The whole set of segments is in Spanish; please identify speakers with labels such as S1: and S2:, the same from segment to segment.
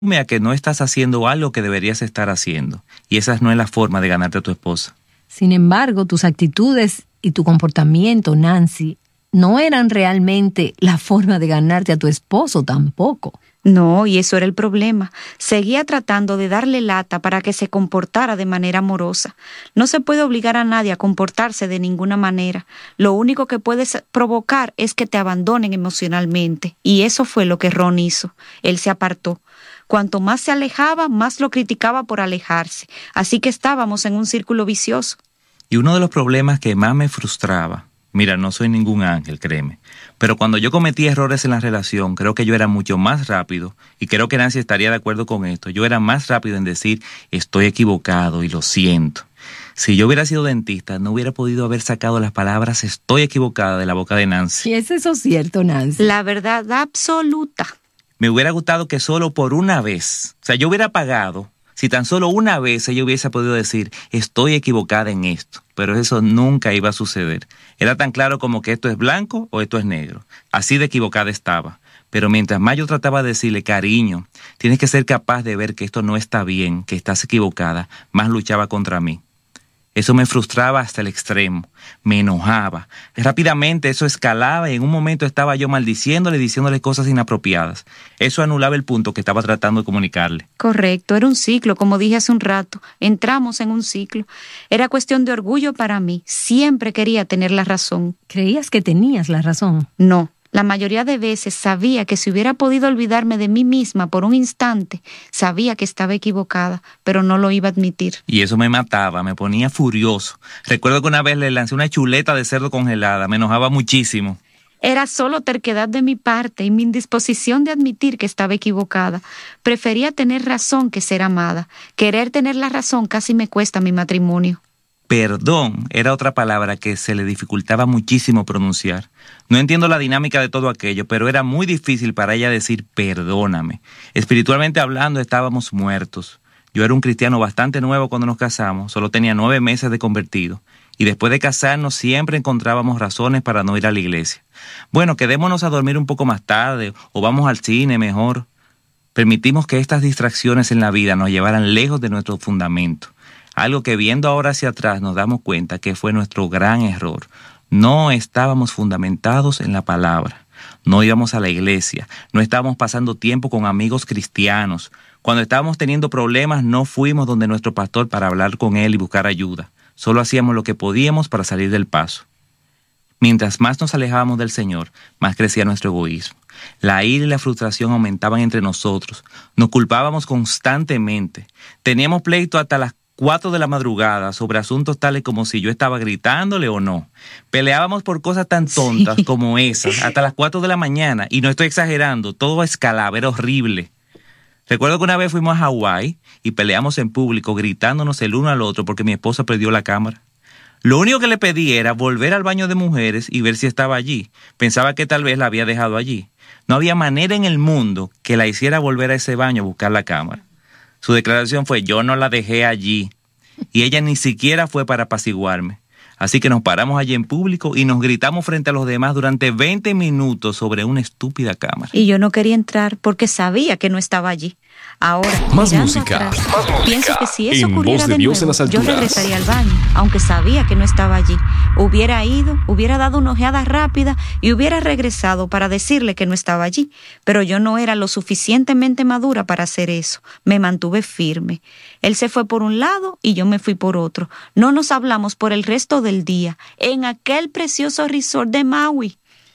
S1: a que no estás haciendo algo que deberías estar haciendo. Y esa no es la forma de ganarte a tu esposa.
S2: Sin embargo, tus actitudes y tu comportamiento, Nancy, no eran realmente la forma de ganarte a tu esposo tampoco.
S3: No, y eso era el problema. Seguía tratando de darle lata para que se comportara de manera amorosa. No se puede obligar a nadie a comportarse de ninguna manera. Lo único que puedes provocar es que te abandonen emocionalmente. Y eso fue lo que Ron hizo. Él se apartó. Cuanto más se alejaba, más lo criticaba por alejarse. Así que estábamos en un círculo vicioso.
S1: Y uno de los problemas que más me frustraba, mira, no soy ningún ángel, créeme, pero cuando yo cometí errores en la relación, creo que yo era mucho más rápido, y creo que Nancy estaría de acuerdo con esto, yo era más rápido en decir, estoy equivocado y lo siento. Si yo hubiera sido dentista, no hubiera podido haber sacado las palabras estoy equivocada de la boca de Nancy.
S2: ¿Y es eso cierto, Nancy?
S3: La verdad absoluta.
S1: Me hubiera gustado que solo por una vez, o sea, yo hubiera pagado, si tan solo una vez ella hubiese podido decir, estoy equivocada en esto, pero eso nunca iba a suceder. Era tan claro como que esto es blanco o esto es negro. Así de equivocada estaba. Pero mientras más yo trataba de decirle, cariño, tienes que ser capaz de ver que esto no está bien, que estás equivocada, más luchaba contra mí. Eso me frustraba hasta el extremo, me enojaba. Rápidamente eso escalaba y en un momento estaba yo diciéndole cosas inapropiadas. Eso anulaba el punto que estaba tratando de comunicarle.
S3: Correcto, era un ciclo, como dije hace un rato. Entramos en un ciclo. Era cuestión de orgullo para mí. Siempre quería tener la razón.
S2: ¿Creías que tenías la razón?
S3: No. La mayoría de veces sabía que si hubiera podido olvidarme de mí misma por un instante, sabía que estaba equivocada, pero no lo iba a admitir.
S1: Y eso me mataba, me ponía furioso. Recuerdo que una vez le lancé una chuleta de cerdo congelada, me enojaba muchísimo.
S3: Era solo terquedad de mi parte y mi indisposición de admitir que estaba equivocada. Prefería tener razón que ser amada. Querer tener la razón casi me cuesta mi matrimonio.
S1: Perdón era otra palabra que se le dificultaba muchísimo pronunciar. No entiendo la dinámica de todo aquello, pero era muy difícil para ella decir perdóname. Espiritualmente hablando, estábamos muertos. Yo era un cristiano bastante nuevo cuando nos casamos, solo tenía 9 meses de convertido. Y después de casarnos siempre encontrábamos razones para no ir a la iglesia. Bueno, quedémonos a dormir un poco más tarde, o vamos al cine mejor. Permitimos que estas distracciones en la vida nos llevaran lejos de nuestro fundamento. Algo que viendo ahora hacia atrás nos damos cuenta que fue nuestro gran error. No estábamos fundamentados en la palabra. No íbamos a la iglesia. No estábamos pasando tiempo con amigos cristianos. Cuando estábamos teniendo problemas, no fuimos donde nuestro pastor para hablar con él y buscar ayuda. Solo hacíamos lo que podíamos para salir del paso. Mientras más nos alejábamos del Señor, más crecía nuestro egoísmo. La ira y la frustración aumentaban entre nosotros. Nos culpábamos constantemente. Teníamos pleito hasta las 4 de la madrugada sobre asuntos tales como si yo estaba gritándole o no. Peleábamos por cosas tan tontas como esas hasta las 4 de la mañana. Y no estoy exagerando, todo escalaba, era horrible. Recuerdo que una vez fuimos a Hawái y peleamos en público gritándonos el uno al otro porque mi esposa perdió la cámara. Lo único que le pedí era volver al baño de mujeres y ver si estaba allí. Pensaba que tal vez la había dejado allí. No había manera en el mundo que la hiciera volver a ese baño a buscar la cámara. Su declaración fue, yo no la dejé allí. Y ella ni siquiera fue para apaciguarme. Así que nos paramos allí en público y nos gritamos frente a los demás durante 20 minutos sobre una estúpida cámara.
S3: Y yo no quería entrar porque sabía que no estaba allí. Ahora,
S4: más música,
S3: atrás,
S4: más música.
S3: Pienso que si eso
S4: En
S3: ocurriera
S4: Voz de
S3: de
S4: Dios en
S3: nuevo,
S4: las
S3: yo
S4: alturas.
S3: regresaría al baño, aunque sabía que no estaba allí. Hubiera ido, hubiera dado una ojeada rápida y hubiera regresado para decirle que no estaba allí. Pero yo no era lo suficientemente madura para hacer eso. Me mantuve firme. Él se fue por un lado y yo me fui por otro. No nos hablamos por el resto del día en aquel precioso resort de Maui.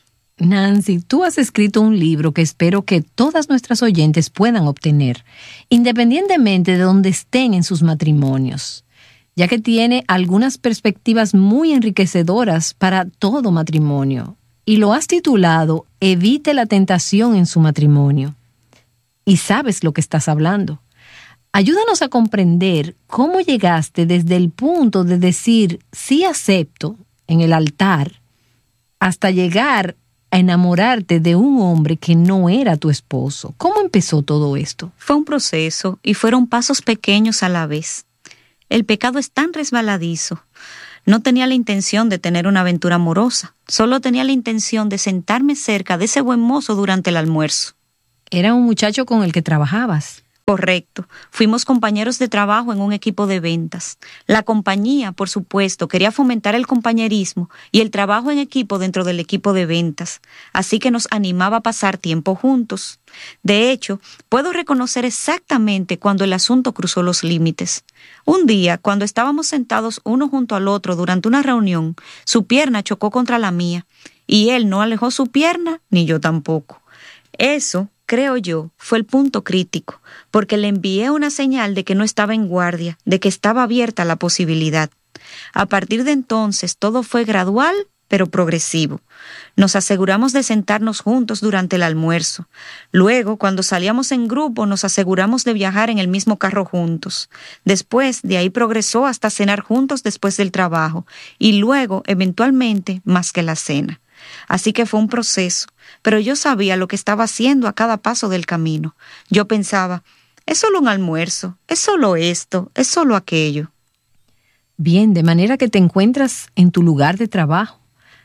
S2: Nancy, tú has escrito un libro que espero que todas nuestras oyentes puedan obtener, independientemente de donde estén en sus matrimonios, ya que tiene algunas perspectivas muy enriquecedoras para todo matrimonio, y lo has titulado Evite la tentación en su matrimonio. Y sabes lo que estás hablando. Ayúdanos a comprender cómo llegaste desde el punto de decir sí acepto en el altar hasta llegar a enamorarte de un hombre que no era tu esposo. ¿Cómo empezó todo esto?
S3: Fue un proceso y fueron pasos pequeños a la vez. El pecado es tan resbaladizo. No tenía la intención de tener una aventura amorosa. Solo tenía la intención de sentarme cerca de ese buen mozo durante el almuerzo.
S2: Era un muchacho con el que trabajabas.
S3: Correcto. Fuimos compañeros de trabajo en un equipo de ventas. La compañía, por supuesto, quería fomentar el compañerismo y el trabajo en equipo dentro del equipo de ventas, así que nos animaba a pasar tiempo juntos. De hecho, puedo reconocer exactamente cuando el asunto cruzó los límites. Un día, cuando estábamos sentados uno junto al otro durante una reunión, su pierna chocó contra la mía, y él no alejó su pierna, ni yo tampoco. Eso, creo yo, fue el punto crítico, porque le envié una señal de que no estaba en guardia, de que estaba abierta la posibilidad. A partir de entonces, todo fue gradual, pero progresivo. Nos aseguramos de sentarnos juntos durante el almuerzo. Luego, cuando salíamos en grupo, nos aseguramos de viajar en el mismo carro juntos. Después, de ahí progresó hasta cenar juntos después del trabajo, y luego, eventualmente, más que la cena. Así que fue un proceso, pero yo sabía lo que estaba haciendo a cada paso del camino. Yo pensaba, es solo un almuerzo, es solo esto, es solo aquello.
S2: Bien, de manera que te encuentras en tu lugar de trabajo,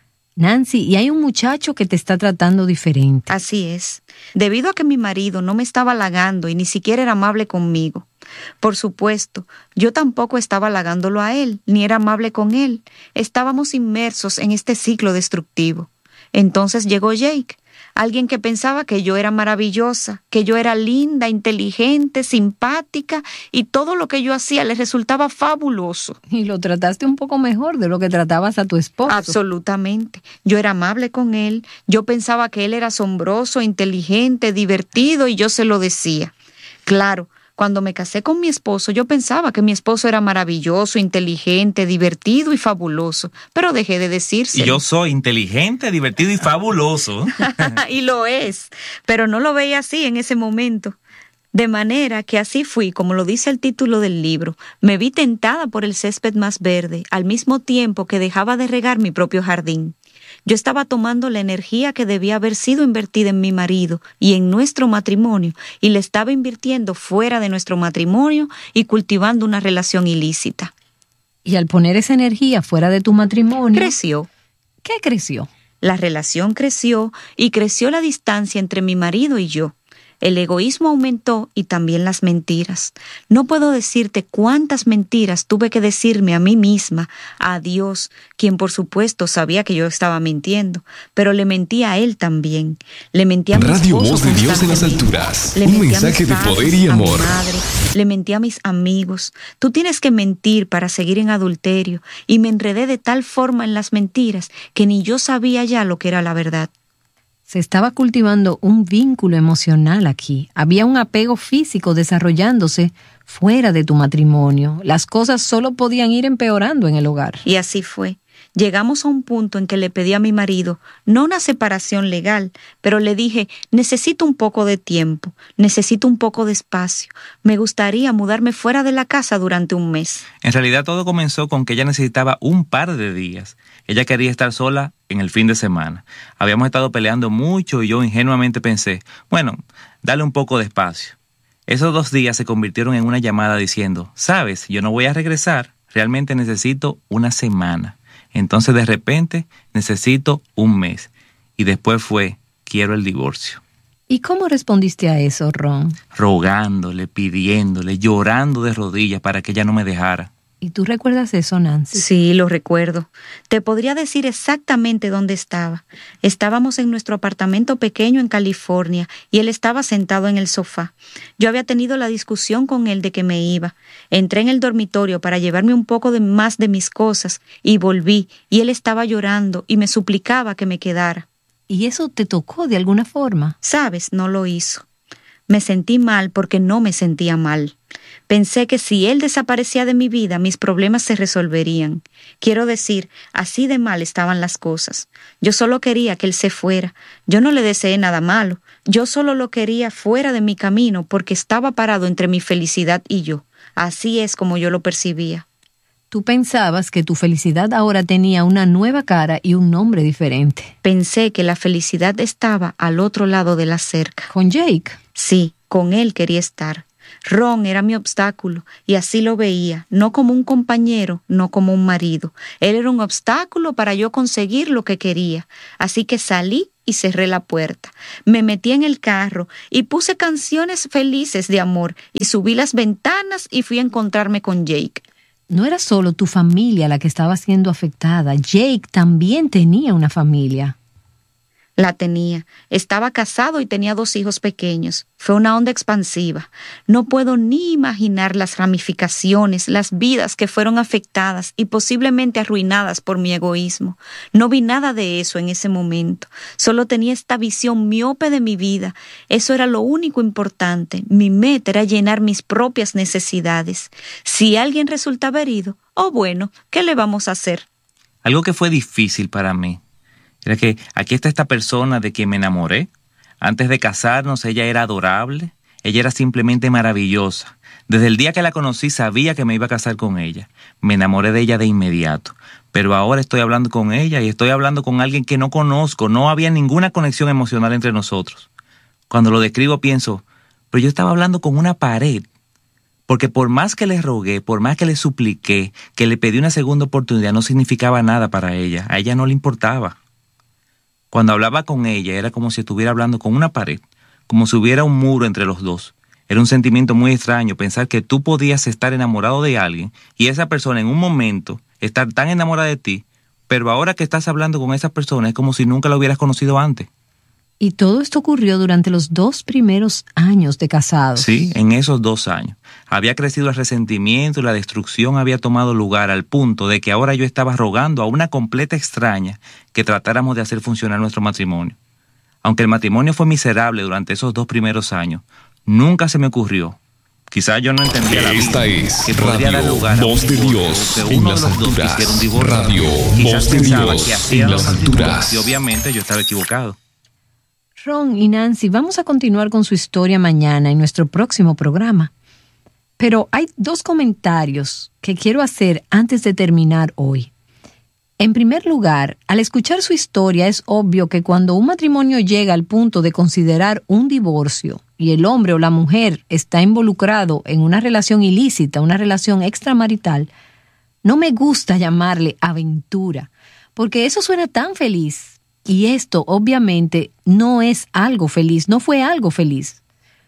S2: Nancy, y hay un muchacho que te está tratando diferente.
S3: Así es, debido a que mi marido no me estaba halagando y ni siquiera era amable conmigo. Por supuesto, yo tampoco estaba halagándolo a él, ni era amable con él. Estábamos inmersos en este ciclo destructivo. Entonces llegó Jake, alguien que pensaba que yo era maravillosa, que yo era linda, inteligente, simpática, y todo lo que yo hacía le resultaba fabuloso.
S2: Y lo trataste un poco mejor de lo que tratabas a tu esposo.
S3: Absolutamente. Yo era amable con él, yo pensaba que él era asombroso, inteligente, divertido, y yo se lo decía. Claro, cuando me casé con mi esposo, yo pensaba que mi esposo era maravilloso, inteligente, divertido y fabuloso, pero dejé de decírselo.
S1: Y yo soy inteligente, divertido y fabuloso.
S3: Y lo es, pero no lo veía así en ese momento. De manera que así fui, como lo dice el título del libro, me vi tentada por el césped más verde, al mismo tiempo que dejaba de regar mi propio jardín. Yo estaba tomando la energía que debía haber sido invertida en mi marido y en nuestro matrimonio, y le estaba invirtiendo fuera de nuestro matrimonio y cultivando una relación ilícita.
S2: Y al poner esa energía fuera de tu matrimonio...
S3: Creció.
S2: ¿Qué creció?
S3: La relación creció y creció la distancia entre mi marido y yo. El egoísmo aumentó y también las mentiras. No puedo decirte cuántas mentiras tuve que decirme a mí misma, a Dios, quien por supuesto sabía que yo estaba mintiendo, pero le mentí a él también. Le mentí a mi
S4: Radio
S3: esposo
S4: Voz de Dios en las
S3: constantemente.
S4: alturas.
S3: Le
S4: Un
S3: mentí a
S4: mensaje
S3: mis
S4: de
S3: padres,
S4: poder y
S3: a mi
S4: amor.
S3: madre, le mentí a mis amigos. Tú tienes que mentir para seguir en adulterio, y me enredé de tal forma en las mentiras que ni yo sabía ya lo que era la verdad.
S2: Se estaba cultivando un vínculo emocional aquí. Había un apego físico desarrollándose fuera de tu matrimonio. Las cosas solo podían ir empeorando en el hogar.
S3: Y así fue. Llegamos a un punto en que le pedí a mi marido, no una separación legal, pero le dije, necesito un poco de tiempo, necesito un poco de espacio. Me gustaría mudarme fuera de la casa durante un mes.
S1: En realidad todo comenzó con que ella necesitaba un par de días. Ella quería estar sola en el fin de semana. Habíamos estado peleando mucho y yo ingenuamente pensé, bueno, dale un poco de espacio. Esos 2 días se convirtieron en una llamada diciendo, sabes, yo no voy a regresar, realmente necesito una semana. Entonces de repente necesito un mes. Y después fue, quiero el divorcio.
S2: ¿Y cómo respondiste a eso, Ron?
S1: Rogándole, pidiéndole, llorando de rodillas para que ella no me dejara.
S2: ¿Y tú recuerdas eso, Nancy?
S3: Sí, lo recuerdo. Te podría decir exactamente dónde estaba. Estábamos en nuestro apartamento pequeño en California y él estaba sentado en el sofá. Yo había tenido la discusión con él de que me iba. Entré en el dormitorio para llevarme un poco más de mis cosas y volví, y él estaba llorando y me suplicaba que me quedara.
S2: ¿Y eso te tocó de alguna forma?
S3: ¿Sabes? No lo hizo. Me sentí mal porque no me sentía mal. Pensé que si él desaparecía de mi vida, mis problemas se resolverían. Quiero decir, así de mal estaban las cosas. Yo solo quería que él se fuera. Yo no le deseé nada malo. Yo solo lo quería fuera de mi camino porque estaba parado entre mi felicidad y yo. Así es como yo lo percibía.
S2: Tú pensabas que tu felicidad ahora tenía una nueva cara y un nombre diferente.
S3: Pensé que la felicidad estaba al otro lado de la cerca.
S2: ¿Con Jake?
S3: Sí, con él quería estar. Ron era mi obstáculo y así lo veía, no como un compañero, no como un marido. Él era un obstáculo para yo conseguir lo que quería. Así que salí y cerré la puerta. Me metí en el carro y puse canciones felices de amor y subí las ventanas y fui a encontrarme con Jake.
S2: No era solo tu familia la que estaba siendo afectada. Jake también tenía una familia.
S3: La tenía. Estaba casado y tenía 2 hijos pequeños. Fue una onda expansiva. No puedo ni imaginar las ramificaciones, las vidas que fueron afectadas y posiblemente arruinadas por mi egoísmo. No vi nada de eso en ese momento. Solo tenía esta visión miope de mi vida. Eso era lo único importante. Mi meta era llenar mis propias necesidades. Si alguien resultaba herido, bueno, ¿qué le vamos a hacer?
S1: Algo que fue difícil para mí era que aquí está esta persona de quien me enamoré. Antes de casarnos, ella era adorable. Ella era simplemente maravillosa. Desde el día que la conocí, sabía que me iba a casar con ella. Me enamoré de ella de inmediato. Pero ahora estoy hablando con ella y estoy hablando con alguien que no conozco. No había ninguna conexión emocional entre nosotros. Cuando lo describo, pienso, pero yo estaba hablando con una pared. Porque por más que le rogué, por más que le supliqué, que le pedí una segunda oportunidad, no significaba nada para ella. A ella no le importaba. Cuando hablaba con ella era como si estuviera hablando con una pared, como si hubiera un muro entre los dos. Era un sentimiento muy extraño pensar que tú podías estar enamorado de alguien y esa persona en un momento estar tan enamorada de ti, pero ahora que estás hablando con esa persona es como si nunca la hubieras conocido antes.
S2: Y todo esto ocurrió durante los 2 primeros años de casados.
S1: Sí, en esos 2 años. Había crecido el resentimiento y la destrucción había tomado lugar al punto de que ahora yo estaba rogando a una completa extraña que tratáramos de hacer funcionar nuestro matrimonio. Aunque el matrimonio fue miserable durante esos 2 primeros años, nunca se me ocurrió. Quizás yo no entendía la vida.
S4: Esta es
S1: que podría dar
S4: Radio
S1: lugar a
S4: Voz de Dios
S1: que
S4: en
S1: uno
S4: las
S1: de los dos
S4: alturas.
S1: quisiera un divorcio.
S4: Radio
S1: Quizás
S4: Voz de
S1: pensaba
S4: Dios
S1: que hacía
S4: en las
S1: los matrimonios
S4: alturas.
S1: y obviamente yo estaba equivocado.
S2: Ron y Nancy, vamos a continuar con su historia mañana en nuestro próximo programa. Pero hay 2 comentarios que quiero hacer antes de terminar hoy. En primer lugar, al escuchar su historia es obvio que cuando un matrimonio llega al punto de considerar un divorcio y el hombre o la mujer está involucrado en una relación ilícita, una relación extramarital, no me gusta llamarle aventura, porque eso suena tan feliz. Y esto, obviamente, no es algo feliz, no fue algo feliz.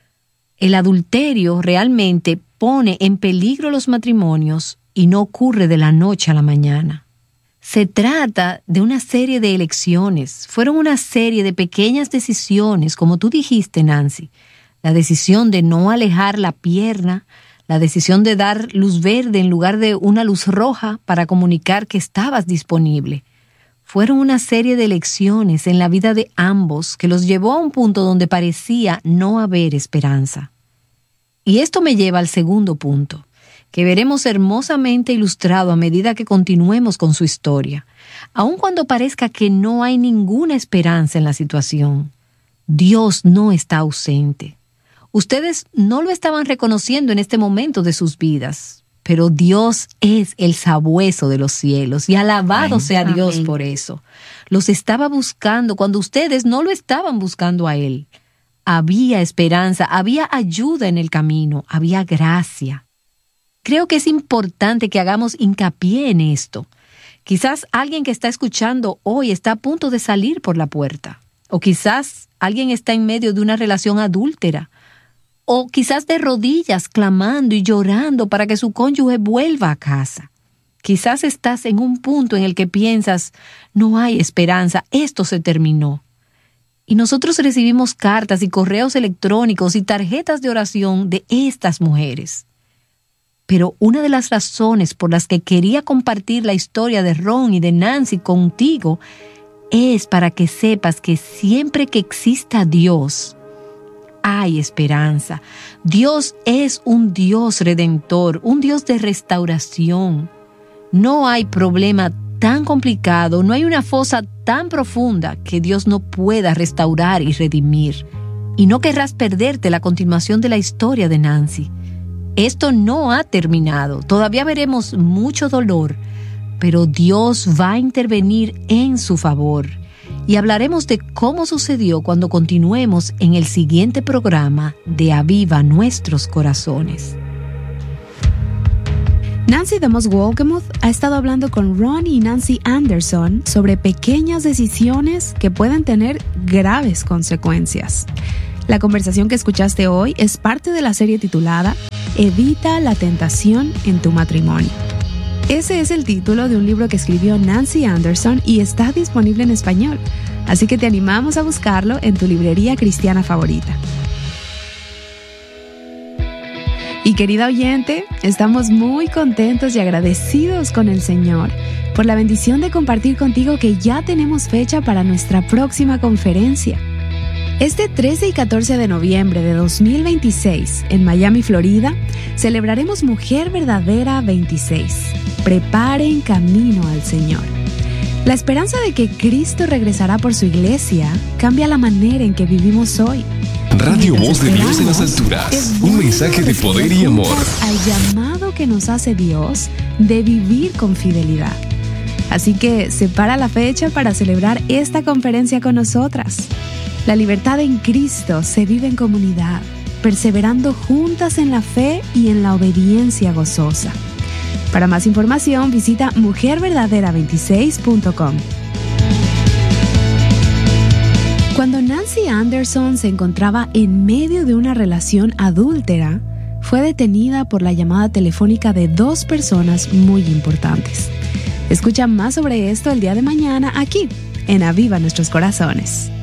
S2: El adulterio realmente pone en peligro los matrimonios y no ocurre de la noche a la mañana. Se trata de una serie de elecciones, fueron una serie de pequeñas decisiones, como tú dijiste, Nancy. La decisión de no alejar la pierna, la decisión de dar luz verde en lugar de una luz roja para comunicar que estabas disponible. Fueron una serie de elecciones en la vida de ambos que los llevó a un punto donde parecía no haber esperanza. Y esto me lleva al segundo punto, que veremos hermosamente ilustrado a medida que continuemos con su historia. Aun cuando parezca que no hay ninguna esperanza en la situación, Dios no está ausente. Ustedes no lo estaban reconociendo en este momento de sus vidas, pero Dios es el sabueso de los cielos y alabado sea Dios por eso. Los estaba buscando cuando ustedes no lo estaban buscando a Él. Había esperanza, había ayuda en el camino, había gracia. Creo que es importante que hagamos hincapié en esto. Quizás alguien que está escuchando hoy está a punto de salir por la puerta. O quizás alguien está en medio de una relación adúltera. O quizás de rodillas clamando y llorando para que su cónyuge vuelva a casa. Quizás estás en un punto en el que piensas, no hay esperanza, esto se terminó. Y nosotros recibimos cartas y correos electrónicos y tarjetas de oración de estas mujeres. Pero una de las razones por las que quería compartir la historia de Ron y de Nancy contigo es para que sepas que siempre que exista Dios, hay esperanza. Dios es un Dios redentor, un Dios de restauración. No hay problema tan complicado, no hay una fosa tan profunda que Dios no pueda restaurar y redimir. Y no querrás perderte la continuación de la historia de Nancy. Esto no ha terminado, todavía veremos mucho dolor, pero Dios va a intervenir en su favor. y hablaremos de cómo sucedió cuando continuemos en el siguiente programa de Aviva Nuestros Corazones.
S4: Nancy DeMoss Wolgemuth ha estado hablando con Ron y Nancy Anderson sobre pequeñas decisiones que pueden tener graves consecuencias. La conversación que escuchaste hoy es parte de la serie titulada Evita la tentación en tu matrimonio. Ese es el título de un libro que escribió Nancy Anderson y está disponible en español, así que te animamos a buscarlo en tu librería cristiana favorita. Y querida oyente, estamos muy contentos y agradecidos con el Señor por la bendición de compartir contigo que ya tenemos fecha para nuestra próxima conferencia. Este 13 y 14 de noviembre de 2026, en Miami, Florida, celebraremos Mujer Verdadera 26. Preparen camino al Señor. La esperanza de que Cristo regresará por su iglesia cambia la manera en que vivimos hoy.
S5: Radio Voz de Dios en las alturas. Un mensaje de poder y amor.
S4: Al llamado que nos hace Dios de vivir con fidelidad. Así que separa la fecha para celebrar esta conferencia con nosotras. La libertad en Cristo se vive en comunidad, perseverando juntas en la fe y en la obediencia gozosa. Para más información, visita mujerverdadera26.com. Cuando Nancy Anderson se encontraba en medio de una relación adúltera, fue detenida por la llamada telefónica de dos personas muy importantes. Escucha más sobre esto el día de mañana aquí, en Aviva Nuestros Corazones.